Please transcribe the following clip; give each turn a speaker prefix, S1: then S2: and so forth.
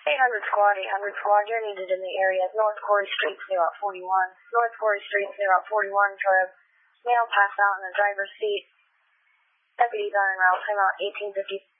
S1: 800 squad, 800 squad, you're needed in the area. North Quarry Street, near Route 41. North Quarry Street, near Route 41, Troy. Male passed out in the driver's seat. Deputies are en route, timeout 1850.